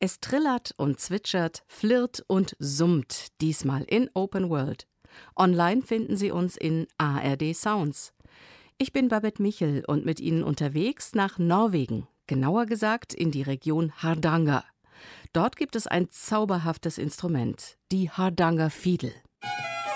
Es trillert und zwitschert, flirrt und summt, diesmal in Open World. Online finden Sie uns in ARD Sounds. Ich bin Babette Michel und mit Ihnen unterwegs nach Norwegen, genauer gesagt in die Region Hardanger. Dort gibt es ein zauberhaftes Instrument, die Hardangerfidel.